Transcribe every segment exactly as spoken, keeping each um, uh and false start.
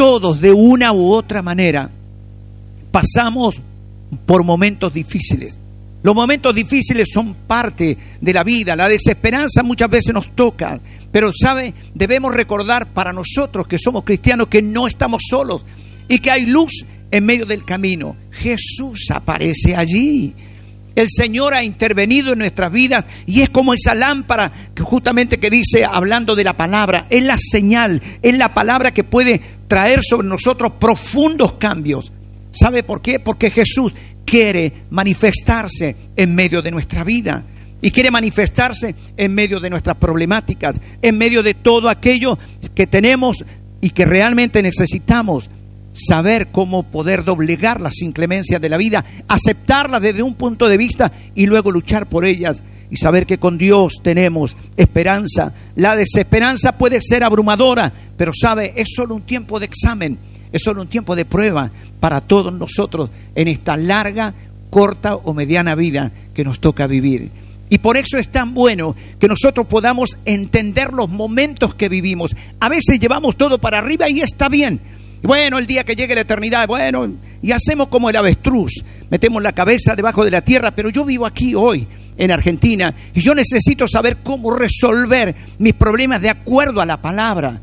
todos de una u otra manera pasamos por momentos difíciles. Los momentos difíciles son parte de la vida. La desesperanza muchas veces nos toca. Pero, ¿sabe? Debemos recordar para nosotros que somos cristianos que no estamos solos y que hay luz en medio del camino. Jesús aparece allí. El Señor ha intervenido en nuestras vidas y es como esa lámpara que justamente que dice, hablando de la palabra, es la señal, es la palabra que puede traer sobre nosotros profundos cambios. ¿Sabe por qué? Porque Jesús quiere manifestarse en medio de nuestra vida y quiere manifestarse en medio de nuestras problemáticas, en medio de todo aquello que tenemos y que realmente necesitamos saber cómo poder doblegar las inclemencias de la vida, aceptarlas desde un punto de vista y luego luchar por ellas y saber que con Dios tenemos esperanza. La desesperanza puede ser abrumadora, pero sabe, es solo un tiempo de examen, es solo un tiempo de prueba para todos nosotros en esta larga, corta o mediana vida que nos toca vivir. Y por eso es tan bueno que nosotros podamos entender los momentos que vivimos. A veces llevamos todo para arriba y está bien. Bueno, el día que llegue la eternidad, bueno, y hacemos como el avestruz, metemos la cabeza debajo de la tierra, pero yo vivo aquí hoy, en Argentina, y yo necesito saber cómo resolver mis problemas de acuerdo a la palabra.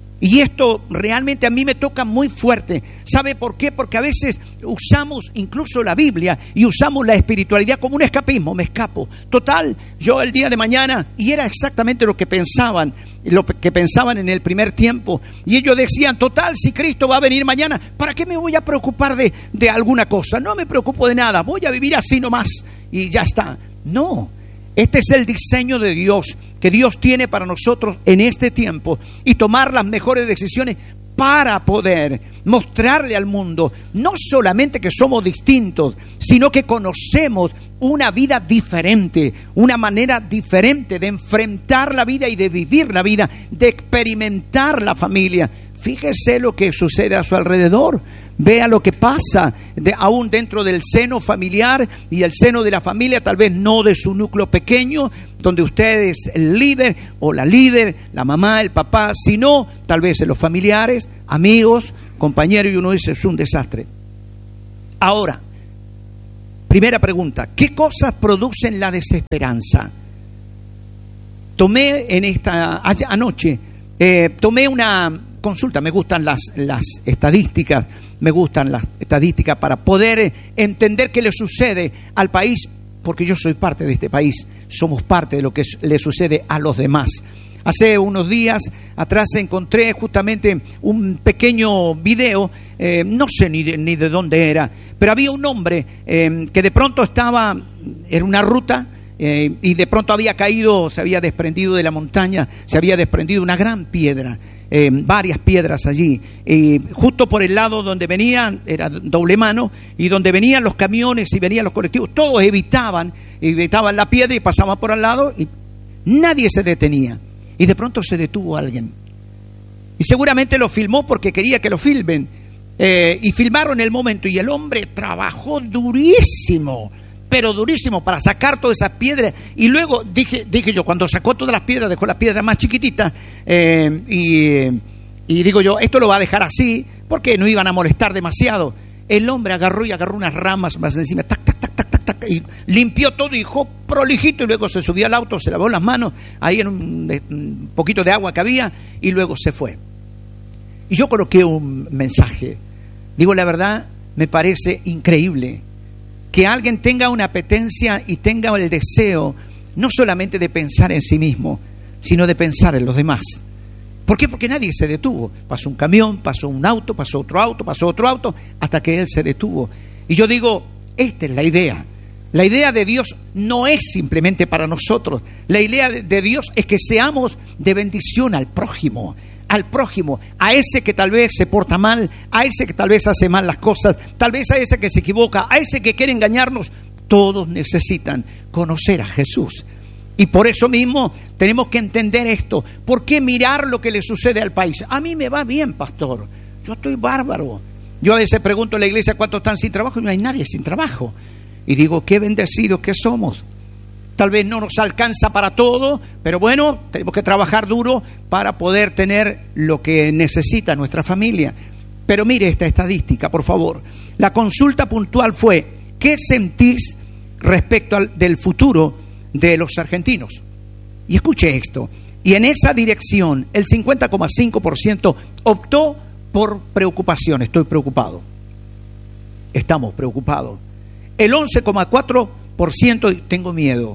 Y esto realmente a mí me toca muy fuerte. ¿Sabe por qué? Porque a veces usamos incluso la Biblia y usamos la espiritualidad como un escapismo. Me escapo. Total, yo el día de mañana, y era exactamente lo que pensaban, lo que pensaban en el primer tiempo. Y ellos decían, total, si Cristo va a venir mañana, ¿para qué me voy a preocupar de, de alguna cosa? No me preocupo de nada, voy a vivir así nomás y ya está. No. Este es el diseño de Dios que Dios tiene para nosotros en este tiempo y tomar las mejores decisiones para poder mostrarle al mundo no solamente que somos distintos, sino que conocemos una vida diferente, una manera diferente de enfrentar la vida y de vivir la vida, de experimentar la familia. Fíjese lo que sucede a su alrededor. Vea lo que pasa de, aún dentro del seno familiar y el seno de la familia, tal vez no de su núcleo pequeño, donde usted es el líder o la líder, la mamá, el papá, sino tal vez en los familiares, amigos, compañeros, y uno dice, es un desastre. Ahora, primera pregunta, ¿qué cosas producen la desesperanza? Tomé en esta, anoche, eh, tomé una consulta, me gustan las, las estadísticas, me gustan las estadísticas para poder entender qué le sucede al país, porque yo soy parte de este país, somos parte de lo que le sucede a los demás. Hace unos días atrás encontré justamente un pequeño video, eh, no sé ni de, ni de dónde era, pero había un hombre eh, que de pronto estaba en una ruta eh, y de pronto había caído, se había desprendido de la montaña, se había desprendido una gran piedra. Eh, varias piedras allí, eh, justo por el lado donde venían, era doble mano, y donde venían los camiones y venían los colectivos, todos evitaban, evitaban la piedra y pasaban por al lado y nadie se detenía. Y de pronto se detuvo alguien. Y seguramente lo filmó porque quería que lo filmen. Eh, y filmaron el momento y el hombre trabajó durísimo, pero durísimo para sacar todas esas piedras. Y luego dije, dije yo, cuando sacó todas las piedras, dejó la piedra más chiquitita eh, y, y digo yo, esto lo va a dejar así porque no iban a molestar demasiado. El hombre agarró y agarró unas ramas más encima, tac, tac, tac, tac, tac, tac, y limpió todo y dejó prolijito, y luego se subió al auto, se lavó las manos ahí en un, un poquito de agua que había y luego se fue. Y yo coloqué un mensaje. Digo, la verdad, me parece increíble que alguien tenga una apetencia y tenga el deseo no solamente de pensar en sí mismo, sino de pensar en los demás. ¿Por qué? Porque nadie se detuvo. Pasó un camión, pasó un auto, pasó otro auto, pasó otro auto, hasta que él se detuvo. Y yo digo, esta es la idea. La idea de Dios no es simplemente para nosotros. La idea de Dios es que seamos de bendición al prójimo. Al prójimo, a ese que tal vez se porta mal, a ese que tal vez hace mal las cosas, tal vez a ese que se equivoca, a ese que quiere engañarnos. Todos necesitan conocer a Jesús. Y por eso mismo tenemos que entender esto. ¿Por qué mirar lo que le sucede al país? A mí me va bien, pastor. Yo estoy bárbaro. Yo a veces pregunto en la iglesia cuántos están sin trabajo y no hay nadie sin trabajo. Y digo, qué bendecidos que somos. Tal vez no nos alcanza para todo, pero bueno, tenemos que trabajar duro para poder tener lo que necesita nuestra familia. Pero mire esta estadística, por favor. La consulta puntual fue: ¿qué sentís respecto al, del futuro de los argentinos? Y escuche esto. Y en esa dirección, el cincuenta coma cinco por ciento optó por preocupación. Estoy preocupado. Estamos preocupados. El once coma cuatro por ciento tengo miedo.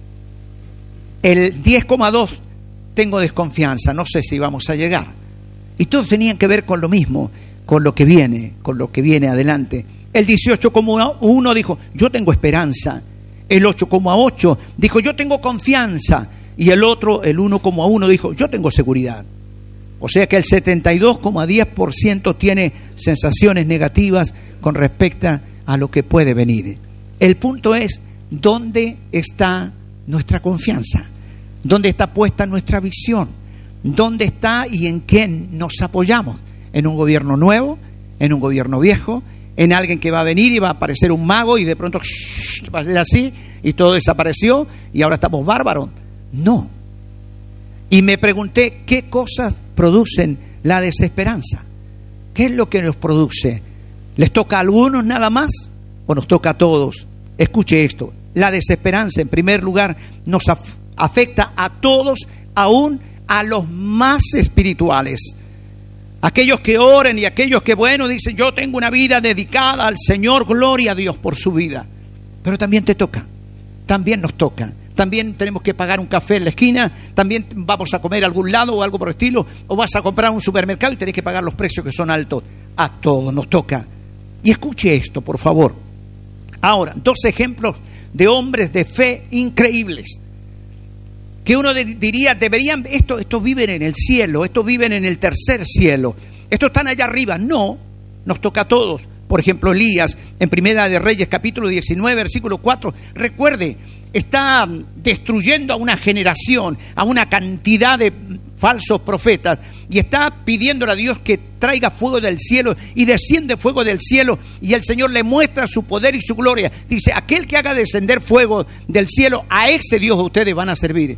El diez coma dos por ciento tengo desconfianza. No sé si vamos a llegar. Y todos tenían que ver con lo mismo, con lo que viene, con lo que viene adelante. El dieciocho coma uno por ciento dijo: yo tengo esperanza. El ocho coma ocho por ciento dijo: yo tengo confianza. Y el otro, el uno coma uno por ciento dijo: yo tengo seguridad. O sea que el setenta y dos coma diez por ciento tiene sensaciones negativas con respecto a lo que puede venir. El punto es: ¿dónde está nuestra confianza? ¿Dónde está puesta nuestra visión? ¿Dónde está y en quién nos apoyamos? ¿En un gobierno nuevo? ¿En un gobierno viejo? ¿En alguien que va a venir y va a aparecer un mago y de pronto shh, va a ser así y todo desapareció y ahora estamos bárbaros? No. Y me pregunté, ¿qué cosas producen la desesperanza? ¿Qué es lo que nos produce? ¿Les toca a algunos nada más o nos toca a todos? Escuche esto: la desesperanza, en primer lugar, nos af- afecta a todos, aún a los más espirituales. Aquellos que oren y aquellos que, bueno, dicen: yo tengo una vida dedicada al Señor, gloria a Dios por su vida. Pero también te toca, también nos toca. También tenemos que pagar un café en la esquina, también vamos a comer a algún lado o algo por el estilo, o vas a comprar a un supermercado y tenés que pagar los precios que son altos. A todos nos toca. Y escuche esto, por favor. Ahora, dos ejemplos de hombres de fe increíbles, que uno de, diría, deberían, estos, estos viven en el cielo, estos viven en el tercer cielo, estos están allá arriba. No, nos toca a todos. Por ejemplo, Elías, en Primera de Reyes, capítulo diecinueve, versículo cuatro, recuerde, está destruyendo a una generación, a una cantidad de falsos profetas, y está pidiéndole a Dios que traiga fuego del cielo, y desciende fuego del cielo, y el Señor le muestra su poder y su gloria. Dice: aquel que haga descender fuego del cielo, a ese Dios ustedes van a servir.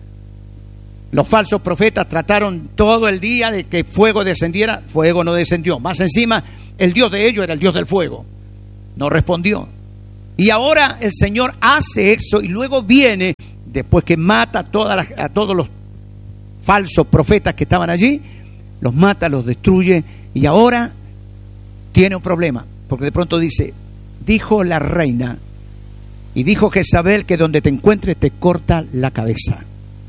Los falsos profetas trataron todo el día de que fuego descendiera, fuego no descendió. Más encima, el Dios de ellos era el Dios del fuego, no respondió. Y ahora el Señor hace eso, y luego viene, después que mata a, todas las, a todos los falsos profetas que estaban allí, los mata, los destruye, y ahora tiene un problema, porque de pronto dice: dijo la reina, y dijo Jezabel, que donde te encuentres te corta la cabeza.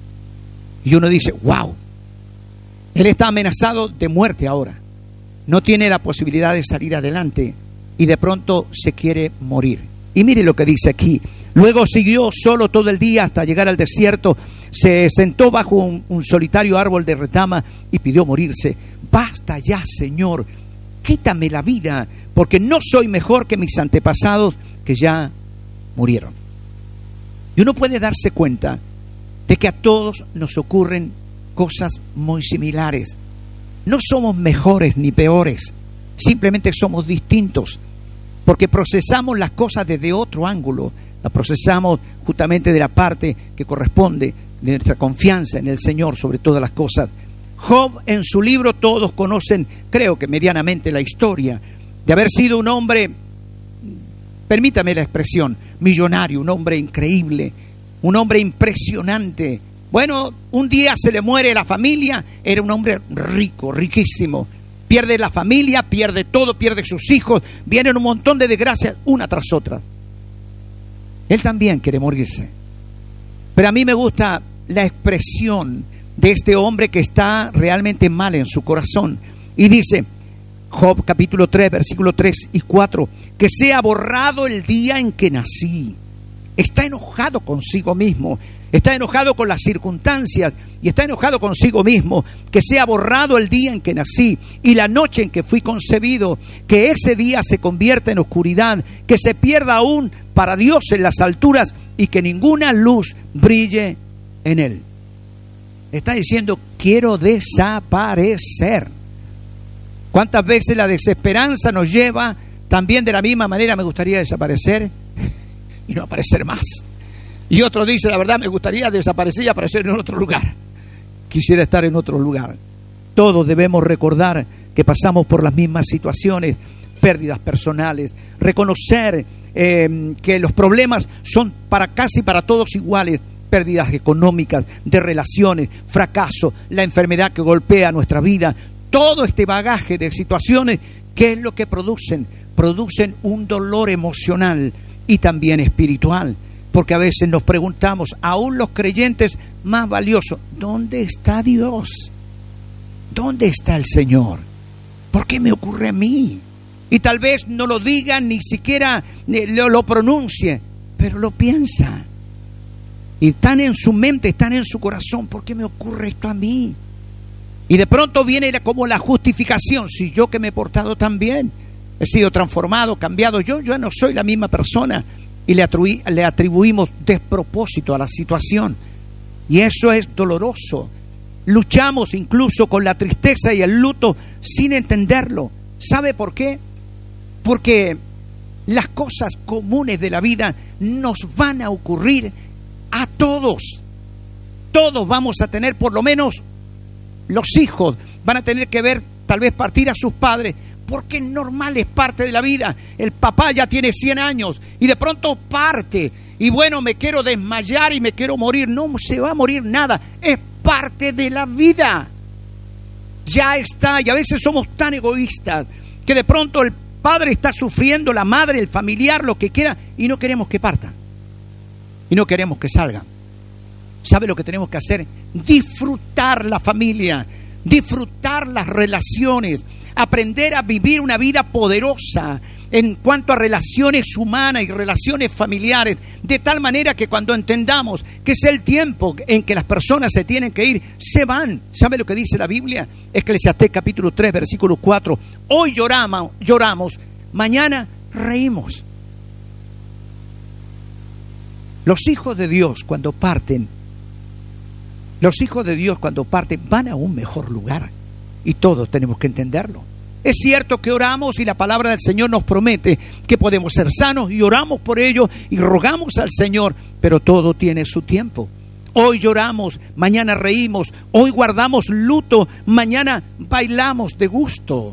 Y uno dice: wow, él está amenazado de muerte ahora, no tiene la posibilidad de salir adelante, y de pronto se quiere morir. Y mire lo que dice aquí: luego siguió solo todo el día hasta llegar al desierto, se sentó bajo un, un solitario árbol de retama y pidió morirse. Basta ya, Señor, quítame la vida, porque no soy mejor que mis antepasados que ya murieron. Y uno puede darse cuenta de que a todos nos ocurren cosas muy similares. No somos mejores ni peores, simplemente somos distintos, porque procesamos las cosas desde otro ángulo, las procesamos justamente de la parte que corresponde de nuestra confianza en el Señor sobre todas las cosas. Job, en su libro, todos conocen, creo que medianamente, la historia de haber sido un hombre, permítame la expresión, millonario, un hombre increíble, un hombre impresionante. Bueno, un día se le muere la familia, era un hombre rico, riquísimo. Pierde la familia, pierde todo, pierde sus hijos, vienen un montón de desgracias, una tras otra. Él también quiere morirse. Pero a mí me gusta la expresión de este hombre que está realmente mal en su corazón. Y dice, Job capítulo tres, versículos tres y cuatro, que sea borrado el día en que nací. Está enojado consigo mismo, está enojado con las circunstancias y está enojado consigo mismo. Que sea borrado el día en que nací y la noche en que fui concebido, que ese día se convierta en oscuridad, que se pierda aún para Dios en las alturas y que ninguna luz brille en él. Está diciendo, quiero desaparecer. ¿Cuántas veces la desesperanza nos lleva también de la misma manera? Me gustaría desaparecer y no aparecer más. Y otro dice, la verdad, me gustaría desaparecer y aparecer en otro lugar. Quisiera estar en otro lugar. Todos debemos recordar que pasamos por las mismas situaciones, pérdidas personales, reconocer eh, que los problemas son para casi para todos iguales, pérdidas económicas, de relaciones, fracaso, la enfermedad que golpea nuestra vida, todo este bagaje de situaciones, ¿qué es lo que producen? Producen un dolor emocional y también espiritual, porque a veces nos preguntamos, aún los creyentes más valiosos, ¿dónde está Dios? ¿Dónde está el Señor? ¿Por qué me ocurre a mí? Y tal vez no lo diga, ni siquiera lo, lo pronuncie, pero lo piensa. Y están en su mente, están en su corazón, ¿por qué me ocurre esto a mí? Y de pronto viene como la justificación, si yo que me he portado tan bien, he sido transformado, cambiado, yo, yo no soy la misma persona, y le, atribu le atribuimos despropósito a la situación, y eso es doloroso. Luchamos incluso con la tristeza y el luto sin entenderlo. ¿Sabe por qué? Porque las cosas comunes de la vida nos van a ocurrir a todos. Todos vamos a tener, por lo menos los hijos van a tener que ver tal vez partir a sus padres, porque es normal, es parte de la vida. El papá ya tiene cien años y de pronto parte, y bueno, me quiero desmayar y me quiero morir. No se va a morir nada, es parte de la vida. Ya está, y a veces somos tan egoístas que de pronto el padre está sufriendo, la madre, el familiar, lo que quiera, y no queremos que partan. Y no queremos que salgan. ¿Sabe lo que tenemos que hacer? Disfrutar la familia, disfrutar las relaciones, aprender a vivir una vida poderosa en cuanto a relaciones humanas y relaciones familiares, de tal manera que cuando entendamos que es el tiempo en que las personas se tienen que ir, se van. ¿Sabe lo que dice la Biblia? Eclesiastés capítulo tres, versículo cuatro. Hoy lloramos, lloramos, mañana reímos. Los hijos de Dios cuando parten, los hijos de Dios cuando parten van a un mejor lugar, y todos tenemos que entenderlo. Es cierto que oramos y la palabra del Señor nos promete que podemos ser sanos y oramos por ello y rogamos al Señor, pero todo tiene su tiempo. Hoy lloramos, mañana reímos, hoy guardamos luto, mañana bailamos de gusto.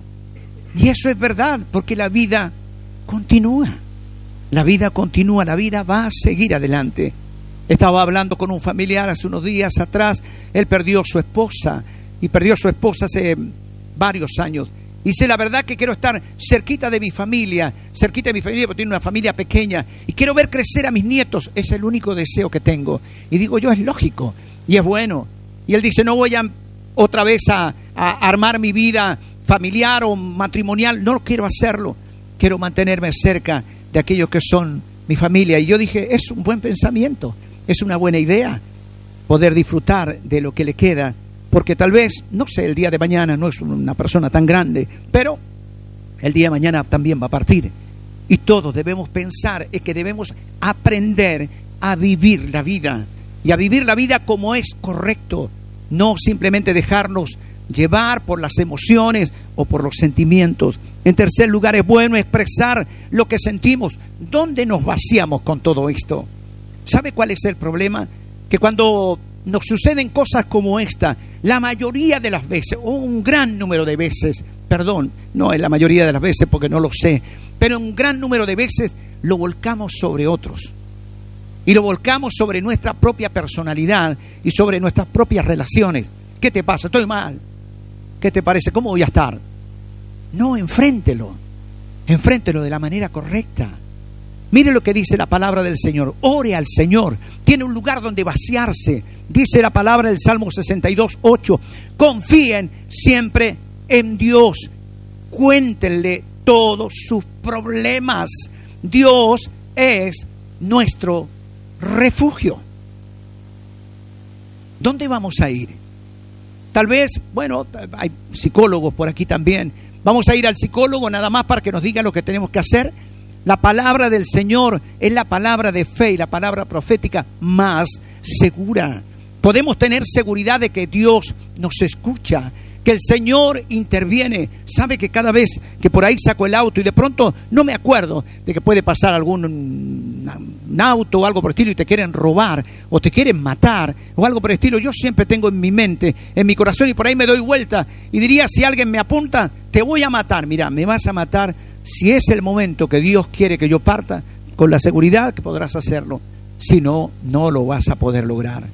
Y eso es verdad, porque la vida continúa. La vida continúa, la vida va a seguir adelante. Estaba hablando con un familiar hace unos días atrás. Él perdió a su esposa y perdió a su esposa hace varios años. Dice, la verdad que quiero estar cerquita de mi familia, cerquita de mi familia, porque tiene una familia pequeña, y quiero ver crecer a mis nietos. Es el único deseo que tengo. Y digo yo, es lógico y es bueno. Y él dice, no voy a otra vez a, a armar mi vida familiar o matrimonial, no quiero hacerlo. Quiero mantenerme cerca de aquellos que son mi familia. Y yo dije, es un buen pensamiento, es una buena idea poder disfrutar de lo que le queda, porque tal vez, no sé, el día de mañana no es una persona tan grande, pero el día de mañana también va a partir. Y todos debemos pensar en que debemos aprender a vivir la vida, y a vivir la vida como es correcto, no simplemente dejarnos llevar por las emociones o por los sentimientos. En tercer lugar, es bueno expresar lo que sentimos. ¿Dónde nos vaciamos con todo esto? ¿Sabe cuál es el problema? Que cuando nos suceden cosas como esta, la mayoría de las veces, o un gran número de veces, perdón, no es la mayoría de las veces porque no lo sé, pero un gran número de veces lo volcamos sobre otros. Y lo volcamos sobre nuestra propia personalidad y sobre nuestras propias relaciones. ¿Qué te pasa? Estoy mal. ¿Qué te parece? ¿Cómo voy a estar? No, enfréntelo. Enfréntelo de la manera correcta. Mire lo que dice la palabra del Señor. Ore al Señor. Tiene un lugar donde vaciarse. Dice la palabra del Salmo sesenta y dos, ocho. Confíen siempre en Dios. Cuéntenle todos sus problemas. Dios es nuestro refugio. ¿Dónde vamos a ir? Tal vez, bueno, hay psicólogos por aquí también. Vamos a ir al psicólogo nada más para que nos diga lo que tenemos que hacer. La palabra del Señor es la palabra de fe y la palabra profética más segura. Podemos tener seguridad de que Dios nos escucha, que el Señor interviene. Sabe que cada vez que por ahí saco el auto y de pronto no me acuerdo de que puede pasar algún un auto o algo por el estilo y te quieren robar o te quieren matar o algo por el estilo, yo siempre tengo en mi mente, en mi corazón, y por ahí me doy vuelta y diría, si alguien me apunta, te voy a matar. Mira, me vas a matar si es el momento que Dios quiere que yo parta, con la seguridad que podrás hacerlo. Si no, no lo vas a poder lograr.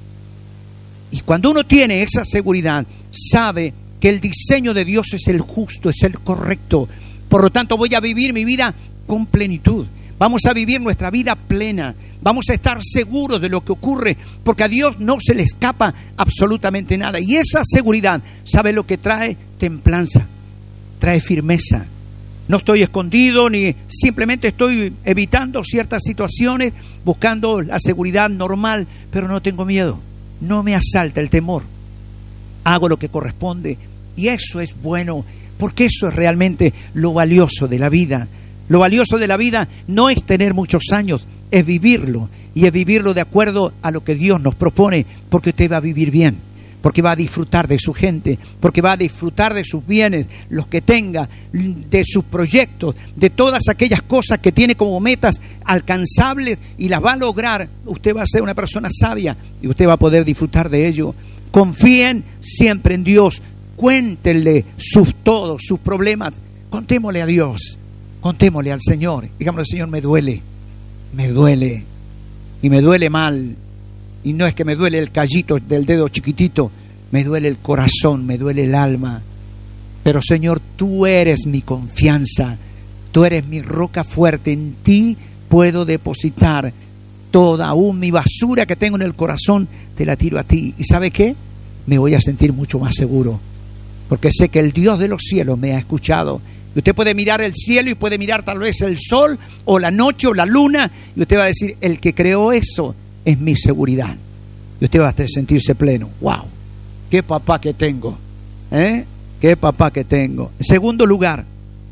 Y cuando uno tiene esa seguridad, sabe que el diseño de Dios es el justo, es el correcto. Por lo tanto, voy a vivir mi vida con plenitud. Vamos a vivir nuestra vida plena. Vamos a estar seguros de lo que ocurre, porque a Dios no se le escapa absolutamente nada. Y esa seguridad, ¿sabe lo que trae? Templanza, trae firmeza. No estoy escondido, ni simplemente estoy evitando ciertas situaciones, buscando la seguridad normal, pero no tengo miedo. No me asalta el temor. Hago lo que corresponde. Y eso es bueno, porque eso es realmente lo valioso de la vida. Lo valioso de la vida no es tener muchos años, es vivirlo. Y es vivirlo de acuerdo a lo que Dios nos propone, porque usted va a vivir bien, porque va a disfrutar de su gente, porque va a disfrutar de sus bienes, los que tenga, de sus proyectos, de todas aquellas cosas que tiene como metas alcanzables y las va a lograr. Usted va a ser una persona sabia y usted va a poder disfrutar de ello. Confíen siempre en Dios. Cuéntenle sus todos sus problemas. Contémosle a Dios. Contémosle al Señor. Digámosle: Señor, me duele. Me duele. Y me duele mal. Y no es que me duele el callito del dedo chiquitito. Me duele el corazón, me duele el alma. Pero Señor, tú eres mi confianza. Tú eres mi roca fuerte. En ti puedo depositar toda aún mi basura que tengo en el corazón. Te la tiro a ti. ¿Y sabe qué? Me voy a sentir mucho más seguro, porque sé que el Dios de los cielos me ha escuchado. Y usted puede mirar el cielo y puede mirar tal vez el sol o la noche o la luna, y usted va a decir: el que creó eso es mi seguridad. Y usted va a sentirse pleno. ¡Wow! ¡Qué papá que tengo! ¿Eh? ¡Qué papá que tengo! En segundo lugar,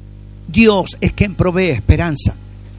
Dios es quien provee esperanza.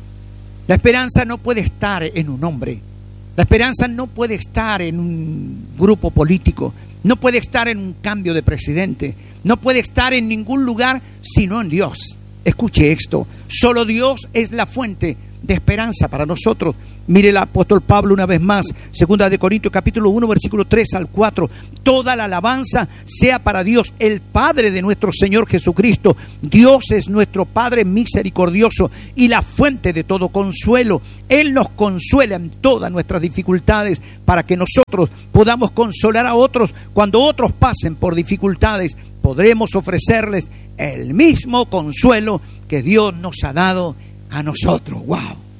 La esperanza no puede estar en un hombre. La esperanza no puede estar en un grupo político. No puede estar en un cambio de presidente. No puede estar en ningún lugar sino en Dios. Escuche esto: solo Dios es la fuente de esperanza para nosotros. Mire el apóstol Pablo una vez más, segunda de Corintios capítulo uno, versículo tres al cuatro. Toda la alabanza sea para Dios, el Padre de nuestro Señor Jesucristo. Dios es nuestro Padre misericordioso y la fuente de todo consuelo. Él nos consuela en todas nuestras dificultades, para que nosotros podamos consolar a otros cuando otros pasen por dificultades. Podremos ofrecerles el mismo consuelo que Dios nos ha dado a nosotros. ¡Wow!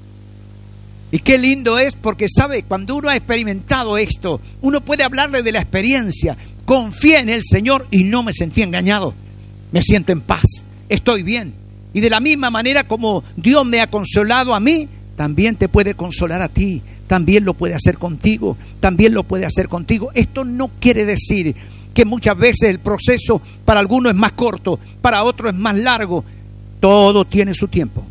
Y qué lindo es, porque sabe, cuando uno ha experimentado esto, uno puede hablarle de la experiencia. Confié en el Señor y no me sentí engañado. Me siento en paz, estoy bien. Y de la misma manera como Dios me ha consolado a mí, también te puede consolar a ti. También lo puede hacer contigo. También lo puede hacer contigo. Esto no quiere decir que muchas veces el proceso para algunos es más corto, para otros es más largo. Todo tiene su tiempo.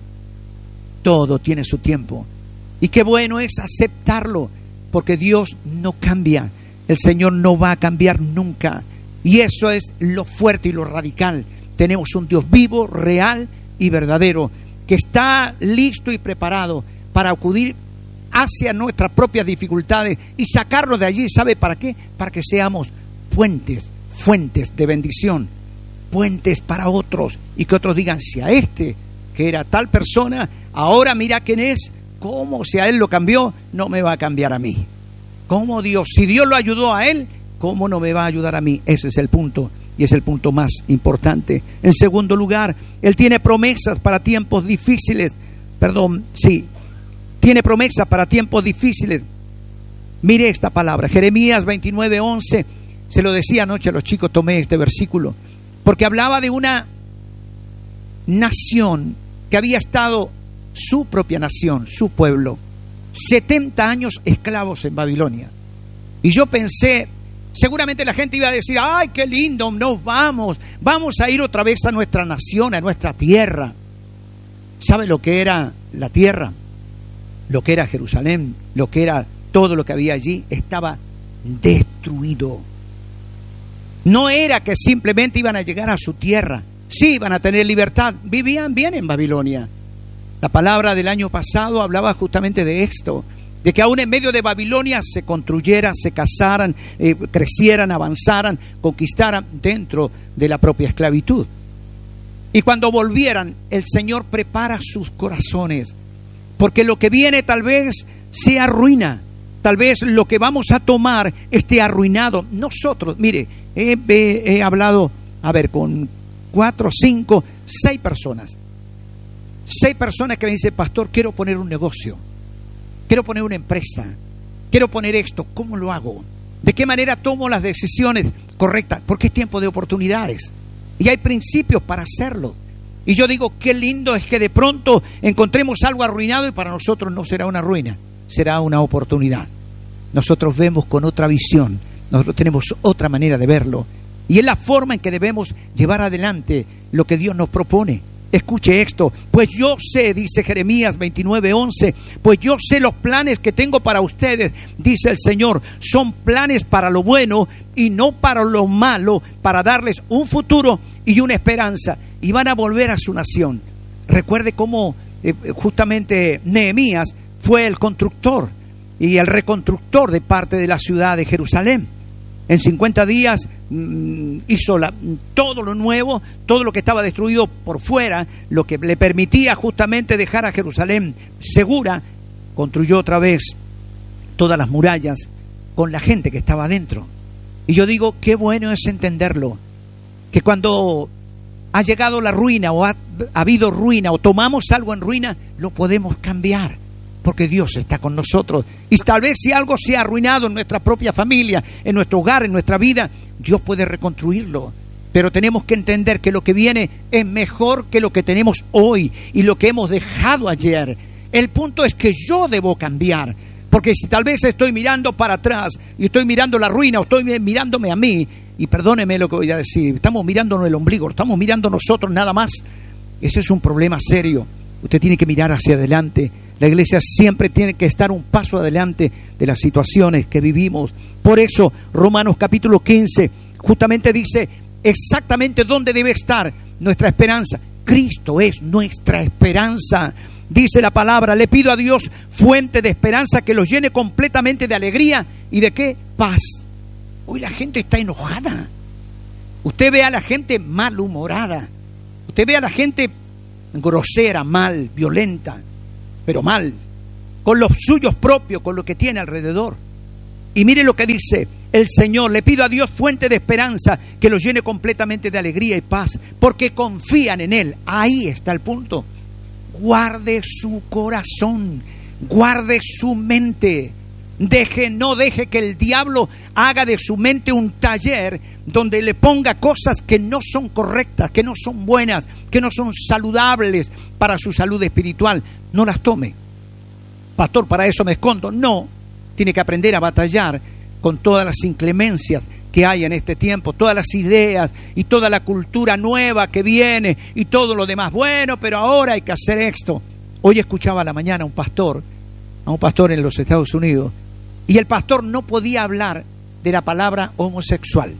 Todo tiene su tiempo. Y qué bueno es aceptarlo, porque Dios no cambia. El Señor no va a cambiar nunca. Y eso es lo fuerte y lo radical. Tenemos un Dios vivo, real y verdadero, que está listo y preparado para acudir hacia nuestras propias dificultades y sacarnos de allí. ¿Sabe para qué? Para que seamos puentes, fuentes de bendición, puentes para otros, y que otros digan: si a este, que era tal persona, ahora mira quién es, cómo si a él lo cambió, no me va a cambiar a mí. ¿Cómo Dios? Si Dios lo ayudó a él, ¿cómo no me va a ayudar a mí? Ese es el punto, y es el punto más importante. En segundo lugar, Él tiene promesas para tiempos difíciles. Perdón, sí, tiene promesas para tiempos difíciles. Mire esta palabra, Jeremías veintinueve, once. Se lo decía anoche a los chicos, tomé este versículo, porque hablaba de una nación que había estado, su propia nación, su pueblo, setenta años esclavos en Babilonia. Y yo pensé, seguramente la gente iba a decir: ¡ay, qué lindo! Nos vamos, vamos a ir otra vez a nuestra nación, a nuestra tierra. ¿Sabe lo que era la tierra? Lo que era Jerusalén, lo que era todo lo que había allí, estaba destruido. No era que simplemente iban a llegar a su tierra. Sí, iban a tener libertad, vivían bien en Babilonia. La palabra del año pasado hablaba justamente de esto, de que aún en medio de Babilonia se construyeran, se casaran, eh, crecieran, avanzaran, conquistaran dentro de la propia esclavitud. Y cuando volvieran, el Señor prepara sus corazones, porque lo que viene tal vez sea ruina, tal vez lo que vamos a tomar esté arruinado. Nosotros, mire, he, he, he hablado, a ver, con cuatro, cinco, seis personas. Seis personas que me dicen, pastor, quiero poner un negocio, quiero poner una empresa, quiero poner esto, ¿cómo lo hago? ¿De qué manera tomo las decisiones correctas? Porque es tiempo de oportunidades y hay principios para hacerlo. Y yo digo, qué lindo es que de pronto encontremos algo arruinado y para nosotros no será una ruina, será una oportunidad. Nosotros vemos con otra visión, nosotros tenemos otra manera de verlo y es la forma en que debemos llevar adelante lo que Dios nos propone. Escuche esto, pues yo sé, dice Jeremías veintinueve once, pues yo sé los planes que tengo para ustedes, dice el Señor, son planes para lo bueno y no para lo malo, para darles un futuro y una esperanza, y van a volver a su nación. Recuerde cómo eh, justamente Nehemías fue el constructor y el reconstructor de parte de la ciudad de Jerusalén. En cincuenta días mmm, hizo la, todo lo nuevo, todo lo que estaba destruido por fuera, lo que le permitía justamente dejar a Jerusalén segura, construyó otra vez todas las murallas con la gente que estaba adentro. Y yo digo, qué bueno es entenderlo, que cuando ha llegado la ruina o ha, ha habido ruina o tomamos algo en ruina, lo podemos cambiar. Porque Dios está con nosotros. Y tal vez si algo se ha arruinado en nuestra propia familia, en nuestro hogar, en nuestra vida, Dios puede reconstruirlo. Pero tenemos que entender que lo que viene es mejor que lo que tenemos hoy y lo que hemos dejado ayer. El punto es que yo debo cambiar. Porque si tal vez estoy mirando para atrás y estoy mirando la ruina o estoy mirándome a mí, y perdóneme lo que voy a decir, estamos mirándonos el ombligo, estamos mirando nosotros nada más. Ese es un problema serio. Usted tiene que mirar hacia adelante. La iglesia siempre tiene que estar un paso adelante de las situaciones que vivimos. Por eso, Romanos capítulo quince, justamente dice exactamente dónde debe estar nuestra esperanza. Cristo es nuestra esperanza. Dice la palabra, le pido a Dios, fuente de esperanza, que los llene completamente de alegría y de ¿qué? Paz. Hoy la gente está enojada. Usted ve a la gente malhumorada. Usted ve a la gente grosera, mal, violenta, pero mal, con los suyos propios, con lo que tiene alrededor. Y mire lo que dice el Señor, le pido a Dios, fuente de esperanza, que los llene completamente de alegría y paz, porque confían en Él. Ahí está el punto. Guarde su corazón, guarde su mente. Deje, no deje que el diablo haga de su mente un taller donde le ponga cosas que no son correctas, que no son buenas, que no son saludables para su salud espiritual. No las tome. Pastor, para eso me escondo. No, tiene que aprender a batallar con todas las inclemencias que hay en este tiempo, todas las ideas y toda la cultura nueva que viene y todo lo demás. Bueno, pero ahora hay que hacer esto. Hoy escuchaba a la mañana a un pastor, a un pastor en los Estados Unidos, y el pastor no podía hablar de la palabra homosexual.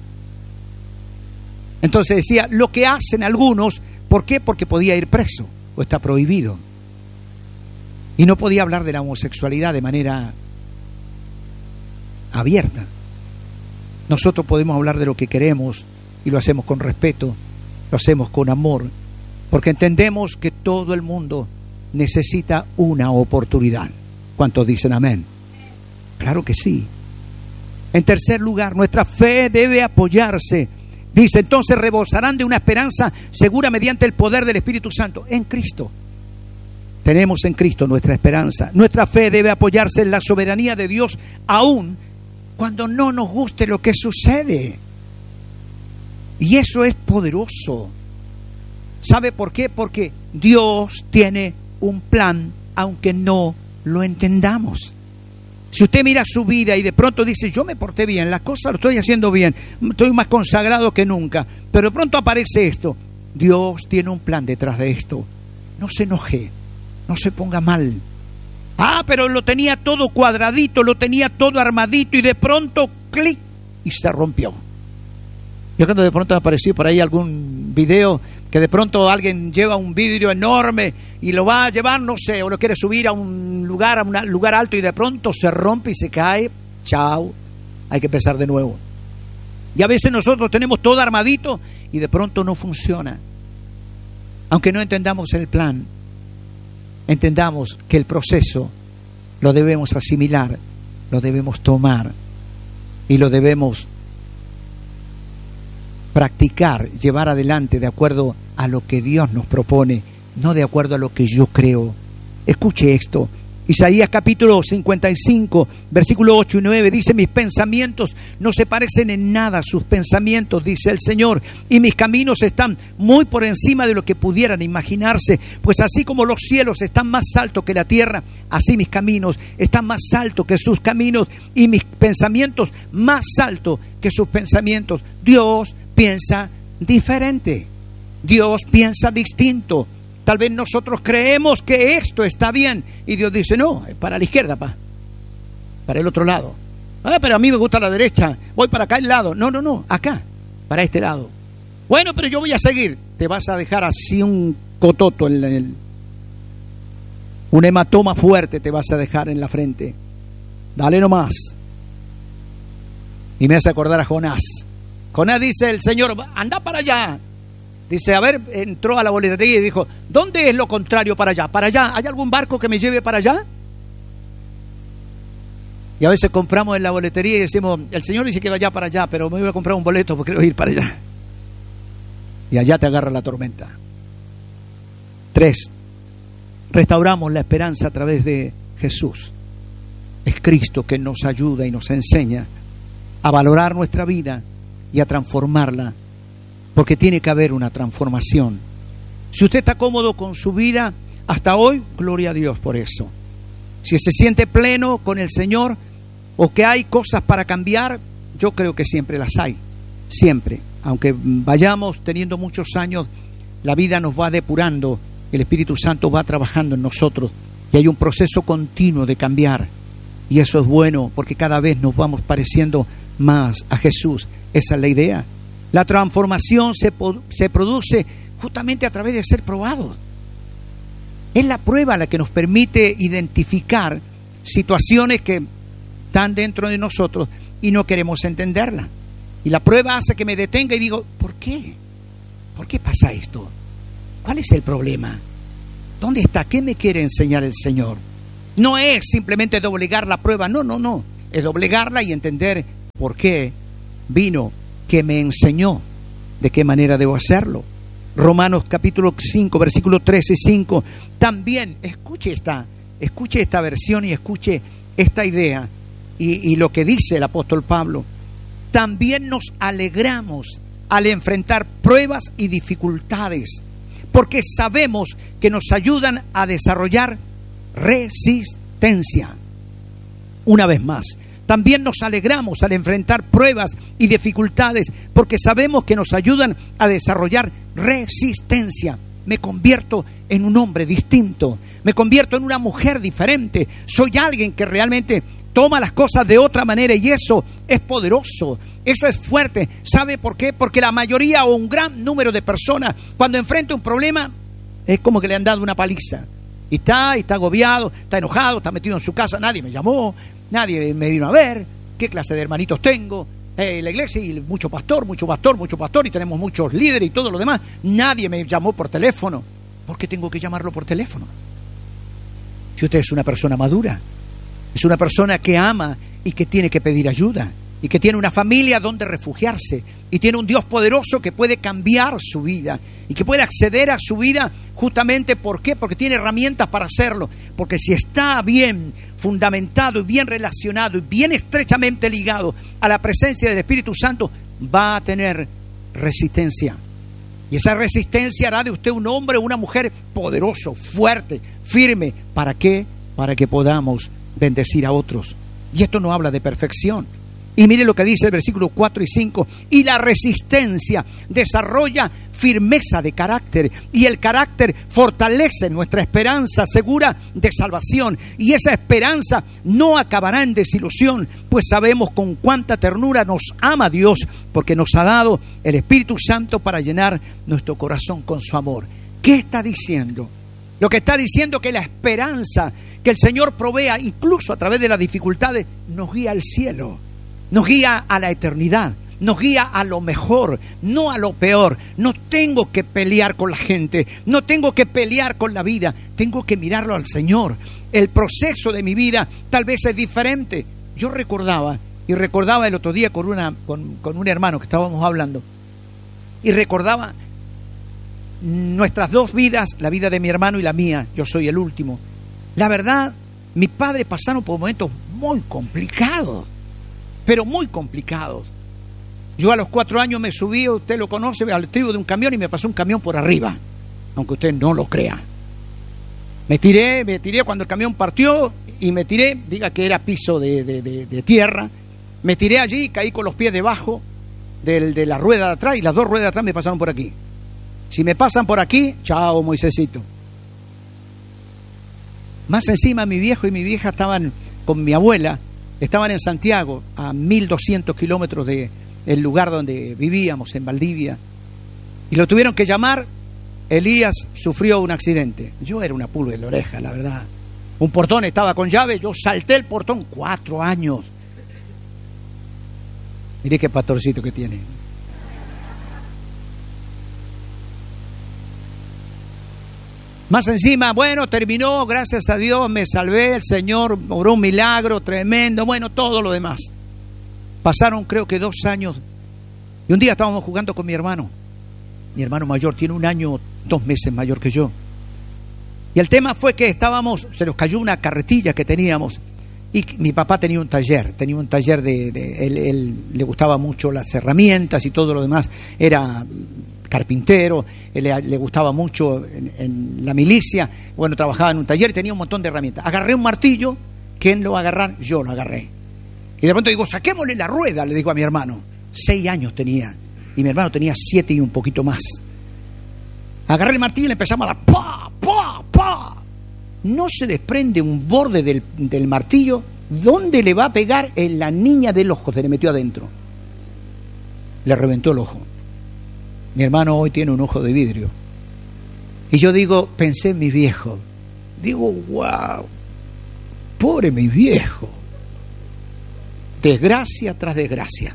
Entonces decía, lo que hacen algunos, ¿por qué? Porque podía ir preso o está prohibido. Y no podía hablar de la homosexualidad de manera abierta. Nosotros podemos hablar de lo que queremos y lo hacemos con respeto, lo hacemos con amor, porque entendemos que todo el mundo necesita una oportunidad. ¿Cuántos dicen amén? Claro que sí. En tercer lugar, nuestra fe debe apoyarse. Dice, entonces rebosarán de una esperanza segura mediante el poder del Espíritu Santo. En Cristo. Tenemos en Cristo nuestra esperanza. Nuestra fe debe apoyarse en la soberanía de Dios, aun cuando no nos guste lo que sucede. Y eso es poderoso. ¿Sabe por qué? Porque Dios tiene un plan, aunque no lo entendamos. Si usted mira su vida y de pronto dice, yo me porté bien, las cosas lo estoy haciendo bien, estoy más consagrado que nunca, pero de pronto aparece esto, Dios tiene un plan detrás de esto. No se enoje, no se ponga mal. Ah, pero lo tenía todo cuadradito, lo tenía todo armadito y de pronto, clic, y se rompió. Yo cuando de pronto apareció por ahí algún video que de pronto alguien lleva un vidrio enorme y lo va a llevar, no sé, o lo quiere subir a un lugar, a un lugar alto y de pronto se rompe y se cae, chao, hay que empezar de nuevo. Y a veces nosotros tenemos todo armadito y de pronto no funciona. Aunque no entendamos el plan, entendamos que el proceso lo debemos asimilar, lo debemos tomar y lo debemos practicar, llevar adelante de acuerdo a lo que Dios nos propone, no de acuerdo a lo que yo creo. Escuche esto. Isaías capítulo cincuenta y cinco, versículo ocho y nueve dice: mis pensamientos no se parecen en nada a sus pensamientos, dice el Señor, y mis caminos están muy por encima de lo que pudieran imaginarse, pues así como los cielos están más altos que la tierra, así mis caminos están más altos que sus caminos, y mis pensamientos más altos que sus pensamientos. Dios piensa diferente, Dios piensa distinto. Tal vez nosotros creemos que esto está bien y Dios dice: no, es para la izquierda, pa, para el otro lado. Ah, pero a mí me gusta la derecha, voy para acá el lado. No, no, no, acá, para este lado. Bueno, pero yo voy a seguir. Te vas a dejar así un cototo, en el, un hematoma fuerte te vas a dejar en la frente. Dale nomás. Y me hace acordar a Jonás. Jonás dice: el Señor, anda para allá. Dice, a ver, entró a la boletería y dijo: ¿dónde es lo contrario para allá? ¿Para allá? ¿Hay algún barco que me lleve para allá? Y a veces compramos en la boletería y decimos: el Señor dice que vaya para allá, pero me voy a comprar un boleto porque quiero ir para allá. Y allá te agarra la tormenta. Tres, restauramos la esperanza a través de Jesús. Es Cristo que nos ayuda y nos enseña a valorar nuestra vida y a transformarla, porque tiene que haber una transformación. Si usted está cómodo con su vida hasta hoy, gloria a Dios por eso. Si se siente pleno con el Señor o que hay cosas para cambiar, yo creo que siempre las hay, siempre. Aunque vayamos teniendo muchos años, la vida nos va depurando, el Espíritu Santo va trabajando en nosotros y hay un proceso continuo de cambiar. Y eso es bueno, porque cada vez nos vamos pareciendo más a Jesús. Esa es la idea. La transformación se, se produce justamente a través de ser probados. Es la prueba la que nos permite identificar situaciones que están dentro de nosotros y no queremos entenderlas. Y la prueba hace que me detenga y digo: ¿por qué? ¿Por qué pasa esto? ¿Cuál es el problema? ¿Dónde está? ¿Qué me quiere enseñar el Señor? No es simplemente doblegar la prueba, no, no, no. Es doblegarla y entender por qué vino, que me enseñó de qué manera debo hacerlo. Romanos capítulo cinco, versículos tres y cinco. También, escuche esta, escuche esta versión y escuche esta idea y, y lo que dice el apóstol Pablo. También nos alegramos al enfrentar pruebas y dificultades, porque sabemos que nos ayudan a desarrollar resistencia. Una vez más, también nos alegramos al enfrentar pruebas y dificultades, porque sabemos que nos ayudan a desarrollar resistencia. Me convierto en un hombre distinto, me convierto en una mujer diferente, soy alguien que realmente toma las cosas de otra manera, y eso es poderoso, eso es fuerte. ¿Sabe por qué? Porque la mayoría o un gran número de personas, cuando enfrenta un problema, es como que le han dado una paliza. Y está, y está agobiado, está enojado, está metido en su casa, nadie me llamó, nadie me vino a ver, qué clase de hermanitos tengo, eh, la iglesia y mucho pastor, mucho pastor, mucho pastor, y tenemos muchos líderes y todo lo demás. Nadie me llamó por teléfono. ¿Por qué tengo que llamarlo por teléfono? Si usted es una persona madura, es una persona que ama y que tiene que pedir ayuda, y que tiene una familia donde refugiarse, y tiene un Dios poderoso que puede cambiar su vida y que puede acceder a su vida justamente, ¿por qué? Porque tiene herramientas para hacerlo. Porque si está bien fundamentado y bien relacionado y bien estrechamente ligado a la presencia del Espíritu Santo, va a tener resistencia. Y esa resistencia hará de usted un hombre o una mujer poderoso, fuerte, firme. ¿Para qué? Para que podamos bendecir a otros. Y esto no habla de perfección. Y mire lo que dice el versículo cuatro y cinco. Y la resistencia desarrolla firmeza de carácter, y el carácter fortalece nuestra esperanza segura de salvación. Y esa esperanza no acabará en desilusión, pues sabemos con cuánta ternura nos ama Dios, porque nos ha dado el Espíritu Santo para llenar nuestro corazón con su amor. ¿Qué está diciendo? Lo que está diciendo es que la esperanza que el Señor provea, incluso a través de las dificultades, nos guía al cielo, nos guía a la eternidad, nos guía a lo mejor, no a lo peor. No tengo que pelear con la gente, no tengo que pelear con la vida, tengo que mirarlo al Señor. El proceso de mi vida tal vez es diferente. Yo recordaba, y recordaba el otro día con, una, con, con un hermano que estábamos hablando, y recordaba nuestras dos vidas, la vida de mi hermano y la mía. Yo soy el último. La verdad, mis padres pasaron por momentos muy complicados, pero muy complicados. Yo a los cuatro años me subí, usted lo conoce, al estribo de un camión y me pasó un camión por arriba, aunque usted no lo crea. Me tiré, me tiré cuando el camión partió y me tiré, diga que era piso de, de, de, de tierra, me tiré allí, caí con los pies debajo del, de la rueda de atrás y las dos ruedas de atrás me pasaron por aquí. Si me pasan por aquí, chao, Moisésito. Más encima, mi viejo y mi vieja estaban con mi abuela, estaban en Santiago, a mil doscientos kilómetros del lugar donde vivíamos, en Valdivia. Y lo tuvieron que llamar. Elías sufrió un accidente. Yo era una pulga en la oreja, la verdad. Un portón estaba con llave, yo salté el portón, cuatro años. Miré qué pastorcito que tiene. Más encima, bueno, terminó, gracias a Dios, me salvé, el Señor obró un milagro tremendo, bueno, todo lo demás. Pasaron creo que dos años y un día estábamos jugando con mi hermano. Mi hermano mayor tiene un año, dos meses mayor que yo. Y el tema fue que estábamos, se nos cayó una carretilla que teníamos y mi papá tenía un taller, tenía un taller de, de él, él le gustaba mucho las herramientas y todo lo demás, era carpintero, le, le gustaba mucho en, en la milicia, bueno, trabajaba en un taller y tenía un montón de herramientas. Agarré un martillo, ¿quién lo va a agarrar? Yo lo agarré. Y de pronto digo, saquémosle la rueda, le digo a mi hermano. Seis años tenía, y mi hermano tenía siete y un poquito más. Agarré el martillo y le empezamos a dar ¡pa! ¡pa! ¡pa! No se desprende un borde del, del martillo. ¿Dónde le va a pegar? En la niña del ojo, se le metió adentro. Le reventó el ojo. Mi hermano hoy tiene un ojo de vidrio. Y yo digo, pensé en mi viejo. Digo, wow, pobre mi viejo. Desgracia tras desgracia.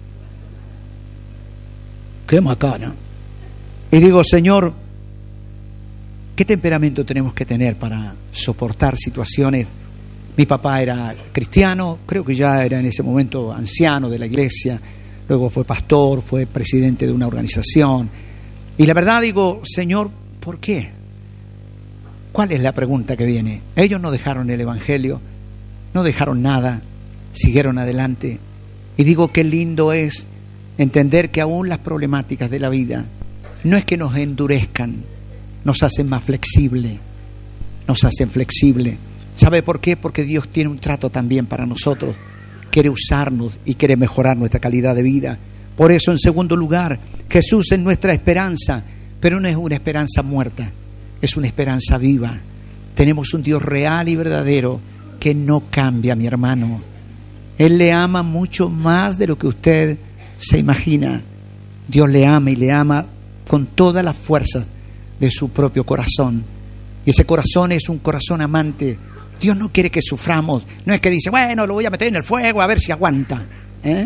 Qué macana. Y digo, Señor, ¿qué temperamento tenemos que tener para soportar situaciones? Mi papá era cristiano, creo que ya era en ese momento anciano de la iglesia. Luego fue pastor, fue presidente de una organización. Y la verdad digo, Señor, ¿por qué? ¿Cuál es la pregunta que viene? Ellos no dejaron el evangelio, no dejaron nada, siguieron adelante. Y digo, qué lindo es entender que aún las problemáticas de la vida no es que nos endurezcan, nos hacen más flexibles, nos hacen flexibles. ¿Sabe por qué? Porque Dios tiene un trato también para nosotros. Quiere usarnos y quiere mejorar nuestra calidad de vida. Por eso, en segundo lugar, Jesús es nuestra esperanza, pero no es una esperanza muerta, es una esperanza viva. Tenemos un Dios real y verdadero que no cambia, mi hermano. Él le ama mucho más de lo que usted se imagina. Dios le ama y le ama con todas las fuerzas de su propio corazón. Y ese corazón es un corazón amante. Dios no quiere que suframos. No es que dice, bueno, lo voy a meter en el fuego a ver si aguanta. ¿Eh?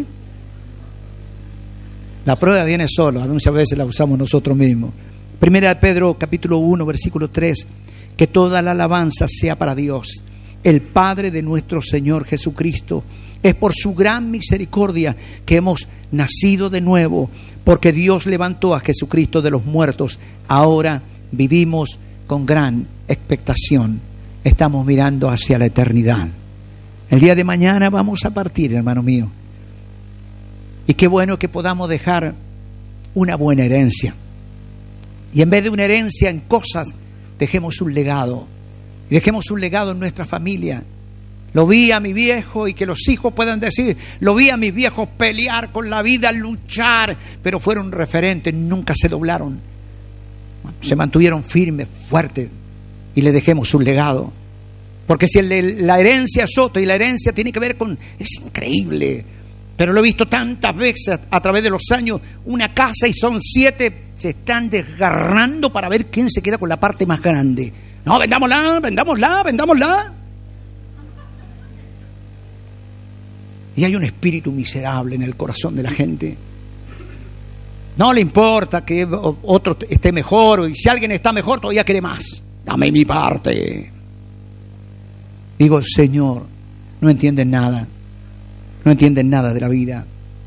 La prueba viene solo. Muchas veces la usamos nosotros mismos. Primera de Pedro, capítulo uno, versículo tres. Que toda la alabanza sea para Dios, el Padre de nuestro Señor Jesucristo. Es por su gran misericordia que hemos nacido de nuevo, porque Dios levantó a Jesucristo de los muertos. Ahora vivimos con gran expectación. Estamos mirando hacia la eternidad. El día de mañana vamos a partir, hermano mío. Y qué bueno que podamos dejar una buena herencia. Y en vez de una herencia en cosas, dejemos un legado. Y dejemos un legado en nuestra familia. Lo vi a mi viejo y que los hijos puedan decir, lo vi a mis viejos pelear con la vida, luchar, pero fueron referentes, nunca se doblaron. Se mantuvieron firmes, fuertes. Y le dejemos un legado. Porque si el, la herencia es otra y la herencia tiene que ver con... Es increíble. Pero lo he visto tantas veces a, a través de los años. Una casa y son siete. Se están desgarrando para ver quién se queda con la parte más grande. No, vendámosla, vendámosla, vendámosla. Y hay un espíritu miserable en el corazón de la gente. No le importa que otro esté mejor, y si alguien está mejor todavía quiere más. Dame mi parte. Digo, Señor, no entienden nada. No entienden nada de la vida.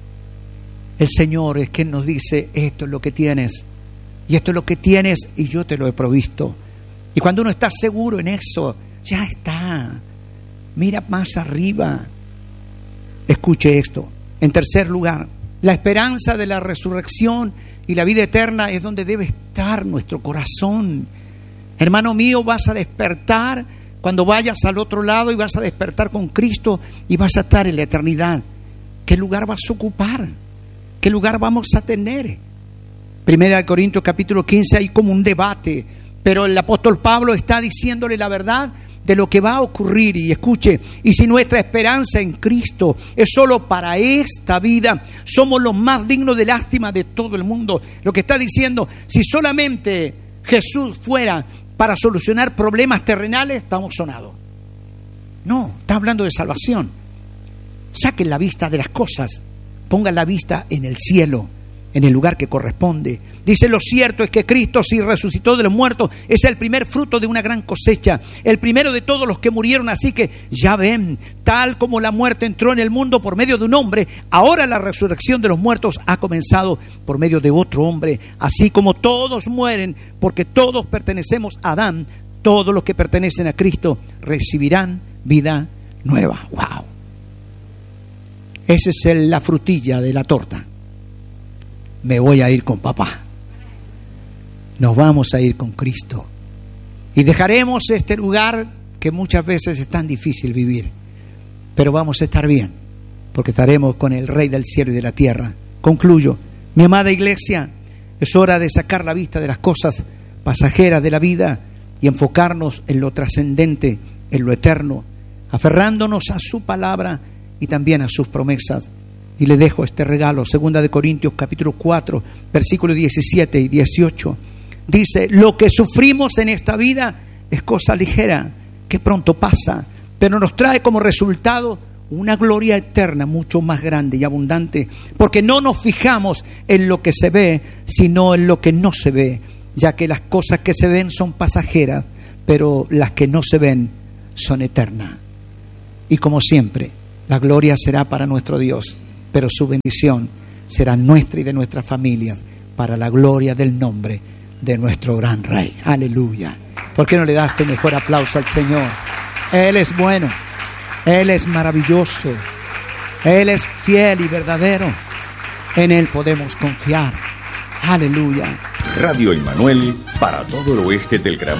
El Señor es quien nos dice, esto es lo que tienes. Y esto es lo que tienes y yo te lo he provisto. Y cuando uno está seguro en eso, ya está. Mira más arriba. Escuche esto. En tercer lugar, la esperanza de la resurrección y la vida eterna es donde debe estar nuestro corazón. Hermano mío, vas a despertar cuando vayas al otro lado y vas a despertar con Cristo y vas a estar en la eternidad. ¿Qué lugar vas a ocupar? ¿Qué lugar vamos a tener? Primera de Corintios capítulo quince hay como un debate, pero el apóstol Pablo está diciéndole la verdad de lo que va a ocurrir. Y escuche, y si nuestra esperanza en Cristo es solo para esta vida, somos los más dignos de lástima de todo el mundo. Lo que está diciendo, si solamente Jesús fuera para solucionar problemas terrenales, estamos sonados. No, está hablando de salvación. Saquen la vista de las cosas, pongan la vista en el cielo, en el lugar que corresponde. Dice, lo cierto es que Cristo, si resucitó de los muertos, es el primer fruto de una gran cosecha, el primero de todos los que murieron. Así que ya ven, tal como la muerte entró en el mundo por medio de un hombre, ahora la resurrección de los muertos ha comenzado por medio de otro hombre. Así como todos mueren, porque todos pertenecemos a Adán, todos los que pertenecen a Cristo recibirán vida nueva. ¡Wow! Esa es el, la frutilla de la torta. Me voy a ir con papá. Nos vamos a ir con Cristo. Y dejaremos este lugar que muchas veces es tan difícil vivir. Pero vamos a estar bien, porque estaremos con el Rey del cielo y de la tierra. Concluyo. Mi amada iglesia, es hora de sacar la vista de las cosas pasajeras de la vida y enfocarnos en lo trascendente, en lo eterno, aferrándonos a su palabra y también a sus promesas. Y le dejo este regalo, Segunda de Corintios capítulo cuatro, versículos diecisiete y dieciocho. Dice, lo que sufrimos en esta vida es cosa ligera, que pronto pasa, pero nos trae como resultado una gloria eterna mucho más grande y abundante, porque no nos fijamos en lo que se ve, sino en lo que no se ve, ya que las cosas que se ven son pasajeras, pero las que no se ven son eternas. Y como siempre, la gloria será para nuestro Dios, pero su bendición será nuestra y de nuestras familias, para la gloria del nombre de nuestro gran Rey. Aleluya. ¿Por qué no le das tu mejor aplauso al Señor? Él es bueno, Él es maravilloso, Él es fiel y verdadero. En Él podemos confiar. Aleluya. Radio Emmanuel para todo el oeste del Gran